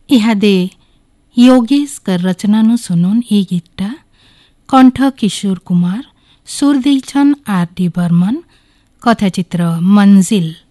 ଇହାଦେ योगेशकर रचनानु सुनुन ए गीतटा। कंठ किशोर कुमार, सुर देइछन आर डी बर्मन, कथाचित्र मंजिल।